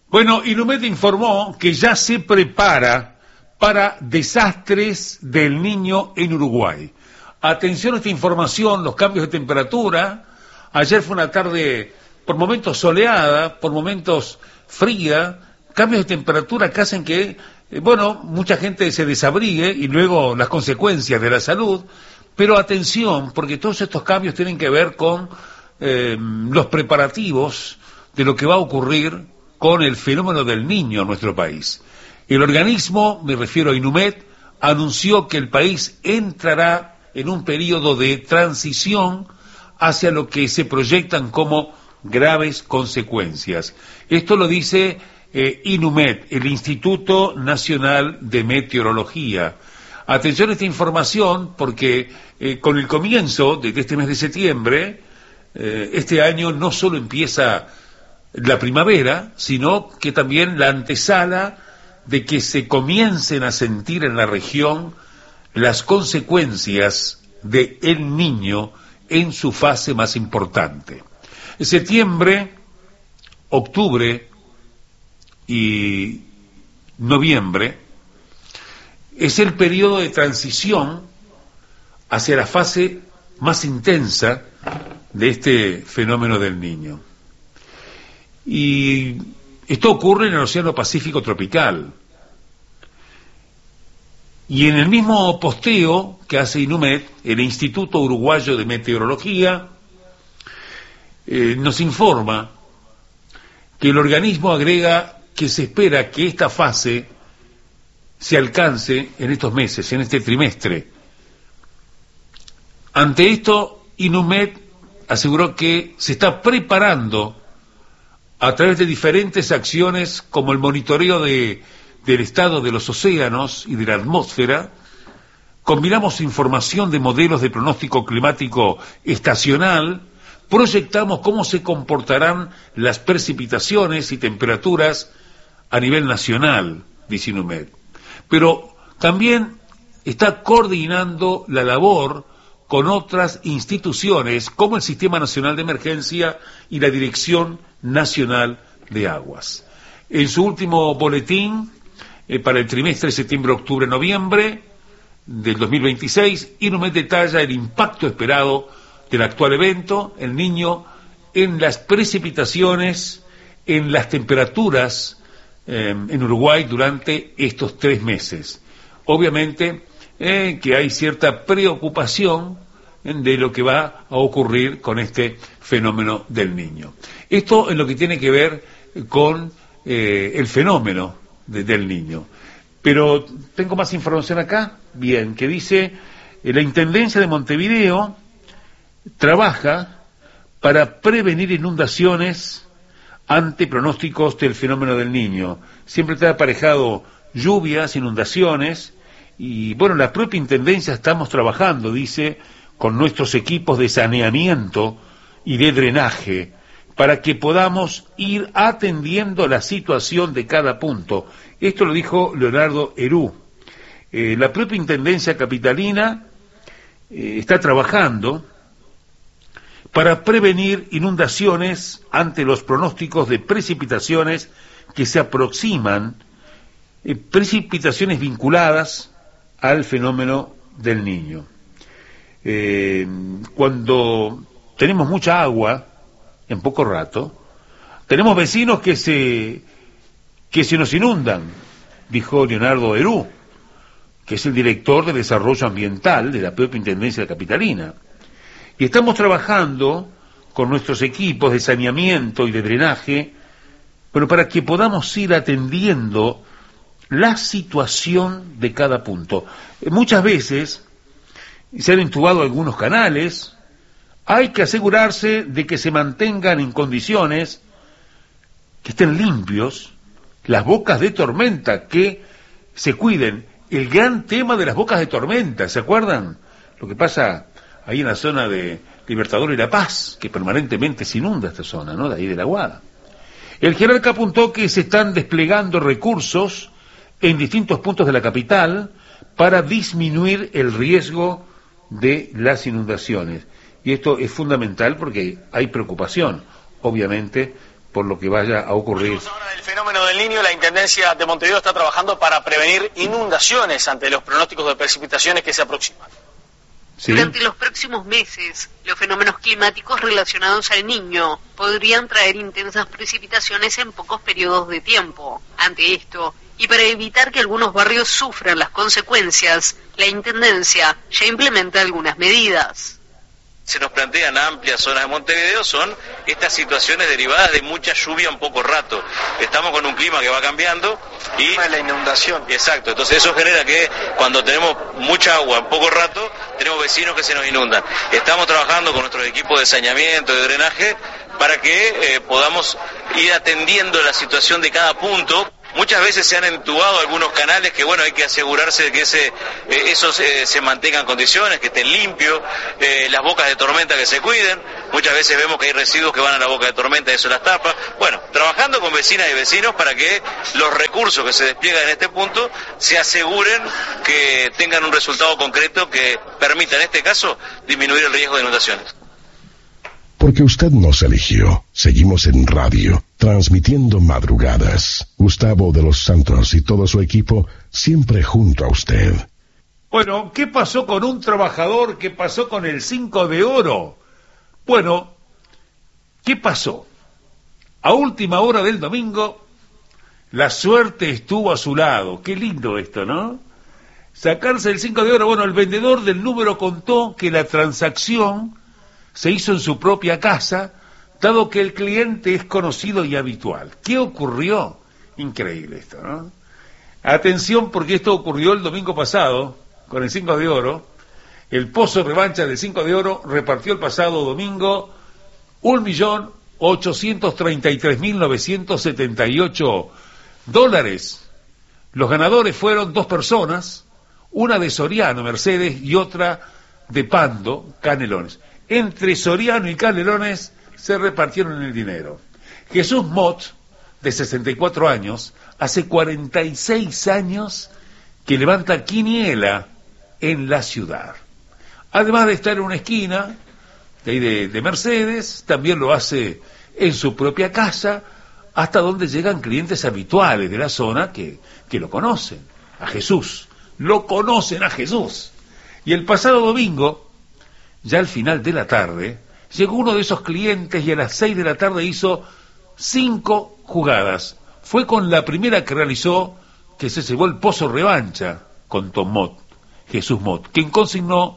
Bueno, Inumet informó que ya se prepara para desastres del Niño en Uruguay. Atención a esta información, los cambios de temperatura. Ayer fue una tarde por momentos soleada, por momentos fría, cambios de temperatura que hacen que, mucha gente se desabrigue y luego las consecuencias de la salud. Pero atención, porque todos estos cambios tienen que ver con los preparativos de lo que va a ocurrir con el fenómeno del Niño en nuestro país. El organismo, me refiero a Inumet, anunció que el país entrará en un periodo de transición hacia lo que se proyectan como graves consecuencias. Esto lo dice Inumet, el Instituto Nacional de Meteorología. Atención a esta información porque con el comienzo de este mes de septiembre, este año no solo empieza la primavera, sino que también la antesala de que se comiencen a sentir en la región las consecuencias de El Niño en su fase más importante. Septiembre, octubre y noviembre es el periodo de transición hacia la fase más intensa de este fenómeno del Niño. Y esto ocurre en el Océano Pacífico tropical. Y en el mismo posteo que hace Inumet, el Instituto Uruguayo de Meteorología, nos informa que el organismo agrega que se espera que esta fase se alcance en estos meses, en este trimestre. Ante esto, Inumet aseguró que se está preparando a través de diferentes acciones como el monitoreo del estado de los océanos y de la atmósfera. Combinamos información de modelos de pronóstico climático estacional, proyectamos cómo se comportarán las precipitaciones y temperaturas a nivel nacional, dice Inumet. Pero también está coordinando la labor con otras instituciones como el Sistema Nacional de Emergencia y la Dirección Nacional de Aguas. En su último boletín, para el trimestre septiembre-octubre-noviembre del 2026, Inumet detalla el impacto esperado del actual evento, El Niño, en las precipitaciones, en las temperaturas en Uruguay durante estos 3 meses. Obviamente que hay cierta preocupación de lo que va a ocurrir con este fenómeno del Niño. Esto es lo que tiene que ver con el fenómeno del Niño. Pero tengo más información acá, bien, que dice la Intendencia de Montevideo trabaja para prevenir inundaciones ante pronósticos del fenómeno del Niño. Siempre está aparejado lluvias, inundaciones, y la propia Intendencia estamos trabajando, dice, con nuestros equipos de saneamiento y de drenaje, para que podamos ir atendiendo la situación de cada punto. Esto lo dijo Leonardo Herú. La propia Intendencia Capitalina está trabajando para prevenir inundaciones ante los pronósticos de precipitaciones que se aproximan, precipitaciones vinculadas al fenómeno del Niño. Cuando tenemos mucha agua en poco rato, tenemos vecinos que se nos inundan, dijo Leonardo Herú, que es el director de Desarrollo Ambiental de la propia Intendencia Capitalina. Y estamos trabajando con nuestros equipos de saneamiento y de drenaje, pero para que podamos ir atendiendo la situación de cada punto. Muchas veces se han entubado algunos canales, hay que asegurarse de que se mantengan en condiciones, que estén limpios, las bocas de tormenta, que se cuiden. El gran tema de las bocas de tormenta, ¿se acuerdan? Lo que pasa ahí en la zona de Libertador y La Paz, que permanentemente se inunda esta zona, ¿no? De ahí de la Guada. El jerarca apuntó que se están desplegando recursos en distintos puntos de la capital para disminuir el riesgo de las inundaciones. Y esto es fundamental porque hay preocupación, obviamente, por lo que vaya a ocurrir. Ahora del fenómeno del Niño, la Intendencia de Montevideo está trabajando para prevenir inundaciones ante los pronósticos de precipitaciones que se aproximan. ¿Sí? Durante los próximos meses, los fenómenos climáticos relacionados al Niño podrían traer intensas precipitaciones en pocos periodos de tiempo. Ante esto, y para evitar que algunos barrios sufran las consecuencias, la Intendencia ya implementa algunas medidas. Se nos plantean amplias zonas de Montevideo, son estas situaciones derivadas de mucha lluvia en poco rato. Estamos con un clima que va cambiando y la inundación. Exacto, entonces eso genera que cuando tenemos mucha agua en poco rato, tenemos vecinos que se nos inundan. Estamos trabajando con nuestros equipos de saneamiento, de drenaje, para que podamos ir atendiendo la situación de cada punto. Muchas veces se han entubado algunos canales que, bueno, hay que asegurarse de que esos se mantengan en condiciones, que estén limpios, las bocas de tormenta que se cuiden. Muchas veces vemos que hay residuos que van a la boca de tormenta y eso las tapa. Bueno, trabajando con vecinas y vecinos para que los recursos que se despliegan en este punto se aseguren que tengan un resultado concreto que permita, en este caso, disminuir el riesgo de inundaciones. Porque usted nos eligió. Seguimos en radio, transmitiendo madrugadas. Gustavo de los Santos y todo su equipo, siempre junto a usted. Bueno, ¿qué pasó con un trabajador? ¿Qué pasó con el 5 de oro? Bueno, ¿qué pasó? A última hora del domingo, la suerte estuvo a su lado. Qué lindo esto, ¿no? Sacarse el 5 de oro. Bueno, el vendedor del número contó que la transacción se hizo en su propia casa, dado que el cliente es conocido y habitual. ¿Qué ocurrió? Increíble esto, ¿no? Atención, porque esto ocurrió el domingo pasado, con el 5 de oro. El Pozo Revancha del 5 de oro repartió el pasado domingo 1.833.978 dólares. Los ganadores fueron 2 personas, una de Soriano, Mercedes, y otra de Pando, Canelones. Entre Soriano y Canelones se repartieron el dinero. Jesús Mott, de 64 años, hace 46 años que levanta quiniela en la ciudad. Además de estar en una esquina de Mercedes, también lo hace en su propia casa, hasta donde llegan clientes habituales de la zona que lo conocen, a Jesús. Lo conocen a Jesús. Y el pasado domingo, ya al final de la tarde, llegó uno de esos clientes y a las 6 de la tarde hizo 5 jugadas. Fue con la primera que realizó que se llevó el Pozo Revancha con Tom Mott, Jesús Mott, quien consignó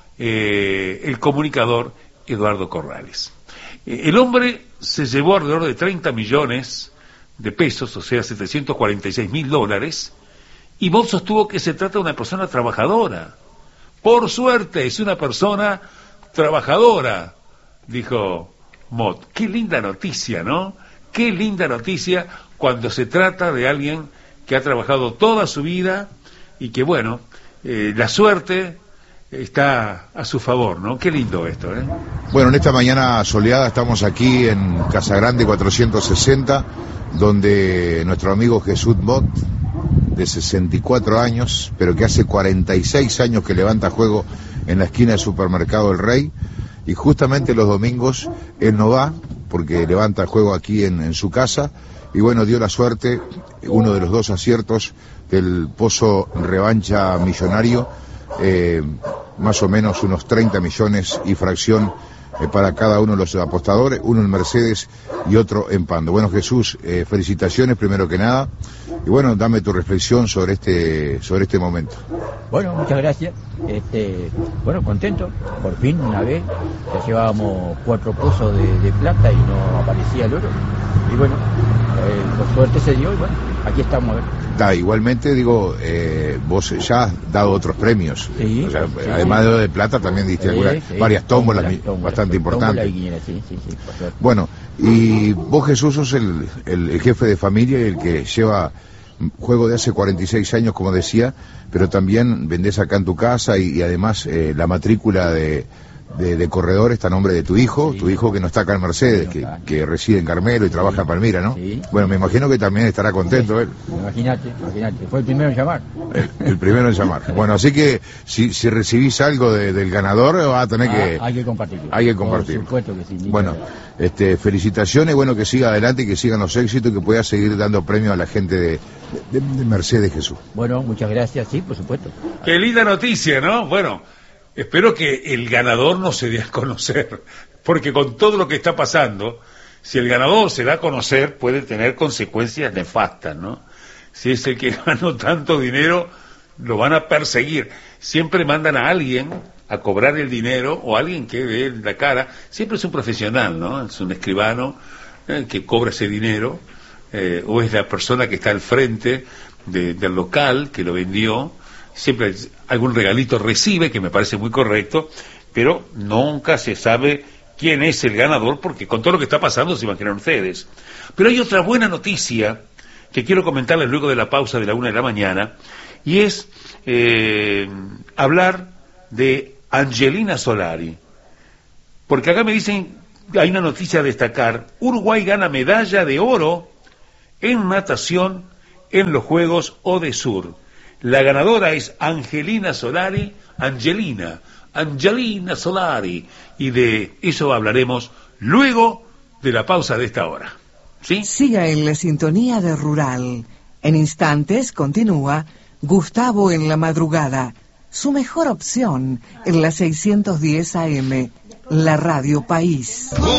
el comunicador Eduardo Corrales. El hombre se llevó alrededor de 30 millones de pesos, o sea, 746.000 dólares, y Mott sostuvo que se trata de una persona trabajadora. Por suerte, es una persona trabajadora, dijo Mott. Qué linda noticia, ¿no? Qué linda noticia cuando se trata de alguien que ha trabajado toda su vida y que, bueno, la suerte está a su favor, ¿no? Qué lindo esto, ¿eh? Bueno, en esta mañana soleada estamos aquí en Casagrande 460, donde nuestro amigo Jesús Mott, de 64 años, pero que hace 46 años que levanta juego en la esquina del Supermercado El Rey, y justamente los domingos él no va, porque levanta juego aquí en su casa, y bueno, dio la suerte, uno de los 2 aciertos del Pozo Revancha Millonario, más o menos unos 30 millones y fracción para cada uno de los apostadores, uno en Mercedes y otro en Pando. Bueno, Jesús, felicitaciones primero que nada, y bueno, dame tu reflexión sobre este momento. Bueno, muchas gracias. Bueno, contento, por fin una vez, ya llevábamos 4 pozos de plata y no aparecía el oro, y bueno, por suerte se dio, y bueno, aquí estamos. Igualmente, digo, vos ya has dado otros premios, sí, o sea, sí, además de plata también diste varias tómbolas bastante importantes. Sí, bueno, y vos, Jesús, sos el jefe de familia y el que lleva juego de hace 46 años, como decía, pero también vendés acá en tu casa y además la matrícula de de corredor está a nombre de tu hijo, que no está acá en Mercedes, que reside en Carmelo y trabaja en Palmira, ¿no? Sí. Bueno, me imagino que también estará contento él. Imagínate, fue el primero en llamar. El primero en llamar. Bueno, así que si recibís algo del ganador, vas a tener que... Hay que compartirlo. Hay que compartirlo. Por supuesto que sí. Bueno, felicitaciones, bueno, que siga adelante y que sigan los éxitos, que pueda seguir dando premios a la gente de Mercedes, Jesús. Bueno, muchas gracias, sí, por supuesto. Qué linda noticia, ¿no? Bueno, espero que el ganador no se dé a conocer, porque con todo lo que está pasando, si el ganador se da a conocer, puede tener consecuencias nefastas, ¿no? Si es el que ganó tanto dinero, lo van a perseguir. Siempre mandan a alguien a cobrar el dinero, o alguien que dé la cara. Siempre es un profesional, ¿no? Es un escribano que cobra ese dinero, o es la persona que está al frente del local que lo vendió. Siempre algún regalito recibe, que me parece muy correcto, pero nunca se sabe quién es el ganador, porque con todo lo que está pasando se imaginan ustedes. Pero hay otra buena noticia que quiero comentarles luego de la pausa de la 1 de la mañana, y es hablar de Angelina Solari. Porque acá me dicen, hay una noticia a destacar: Uruguay gana medalla de oro en natación en los Juegos Odesur. La ganadora es Angelina Solari, Angelina Solari, y de eso hablaremos luego de la pausa de esta hora. ¿Sí? Siga en la sintonía de Rural. En instantes continúa Gustavo en la madrugada, su mejor opción en la 610 AM, la Radio País.